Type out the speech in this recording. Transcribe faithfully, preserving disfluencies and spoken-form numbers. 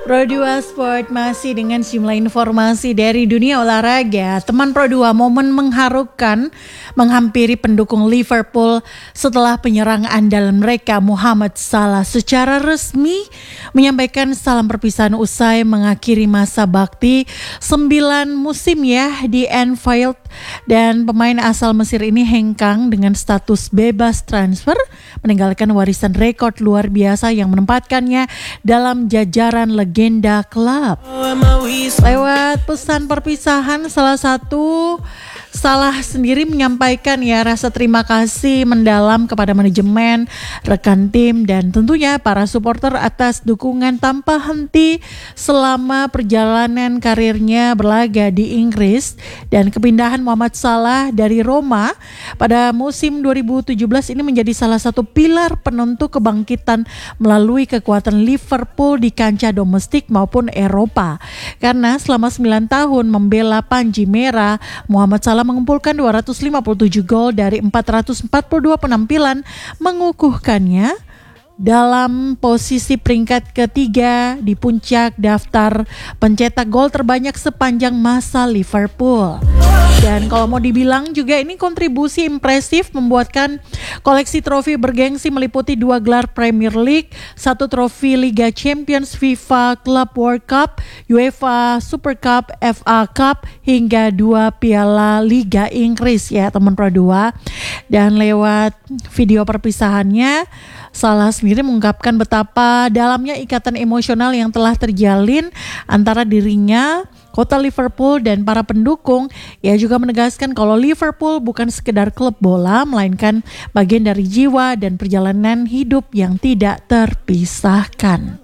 Pro dua Sport masih dengan sejumlah informasi dari dunia olahraga. Teman Pro dua, momen mengharukan menghampiri pendukung Liverpool setelah penyerang andalan mereka Mohamed Salah secara resmi menyampaikan salam perpisahan usai mengakhiri masa bakti sembilan musim ya di Anfield. Dan pemain asal Mesir ini hengkang dengan status bebas transfer, meninggalkan warisan rekor luar biasa yang menempatkannya dalam jajaran legenda klub. Lewat pesan perpisahan, salah satu Salah sendiri menyampaikan ya rasa terima kasih mendalam kepada manajemen, rekan tim, dan tentunya para supporter atas dukungan tanpa henti selama perjalanan karirnya berlaga di Inggris. Dan kepindahan Mohamed Salah dari Roma pada musim dua ribu tujuh belas ini menjadi salah satu pilar penentu kebangkitan melalui kekuatan Liverpool di kancah domestik maupun Eropa. Karena selama sembilan tahun membela Panji Merah, Mohamed Salah mengumpulkan dua ratus lima puluh tujuh gol dari empat ratus empat puluh dua penampilan, mengukuhkannya dalam posisi peringkat ketiga di puncak daftar pencetak gol terbanyak sepanjang masa Liverpool. Dan kalau mau dibilang juga ini kontribusi impresif membuatkan koleksi trofi bergengsi meliputi dua gelar Premier League, satu trofi Liga Champions, FIFA Club World Cup, UEFA Super Cup, F A Cup, hingga dua piala Liga Inggris ya teman Pro dua. Dan lewat video perpisahannya, Salah sendiri mengungkapkan betapa dalamnya ikatan emosional yang telah terjalin antara dirinya, kota Liverpool, dan para pendukung. Ia juga menegaskan kalau Liverpool bukan sekedar klub bola, melainkan bagian dari jiwa dan perjalanan hidup yang tidak terpisahkan.